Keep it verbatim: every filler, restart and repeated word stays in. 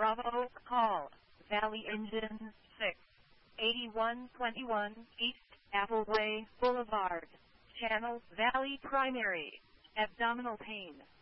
Bravo, call, Valley Engine six, eighty-one twenty-one, East Appleway Boulevard, Channel Valley Primary, abdominal pain.